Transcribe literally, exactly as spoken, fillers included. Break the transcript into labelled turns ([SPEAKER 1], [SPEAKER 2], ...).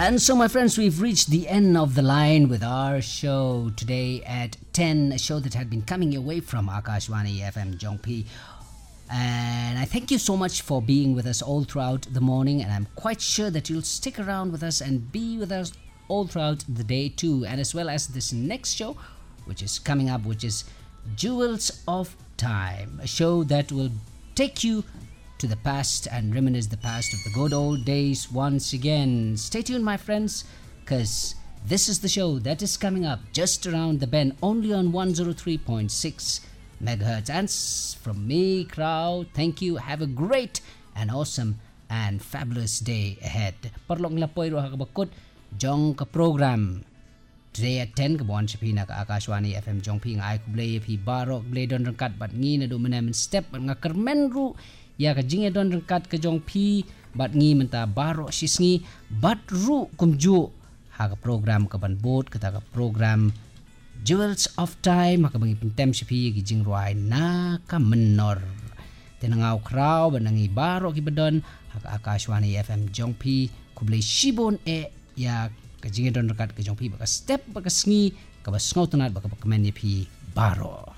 [SPEAKER 1] And so, my friends, we've reached the end of the line with our show today at ten, a show that had been coming your way from Akashvani F M Jongpi. And I thank you so much for being with us all throughout the morning, and I'm quite sure that you'll stick around with us and be with us all throughout the day too, and as well as this next show, which is coming up, which is Jewels of Time, a show that will take you to the past and reminisce the past of the good old days once again. Stay tuned, my friends, because this is the show that is coming up just around the bend, only on one oh three point six megahertz. And from me, crowd, thank you. Have a great and awesome and fabulous day ahead. Parlong lapoy ro hakabakot jong ka program today at ten kabuan sa pina ka Akashvani F M Jongpi nga ay kublay pi barok blay don rangkat bat ngi na do menem step nga kermen ru ya ka jinge don rangkat ka Jongpi bat ngi menta barok sisngi bat ru kumju ha ka program ka banbot kata ka program Jewels of Time maka bangi pintem sipi gi jing ruai na ka menor tenangaw kraw banangi barok ibadon ha ka Akashvani F M Jongpi kublay shibon e ya kajinge don rakat ke Jongpi baka step baka sngi ka basngaw tanat baka bakamen pi baro.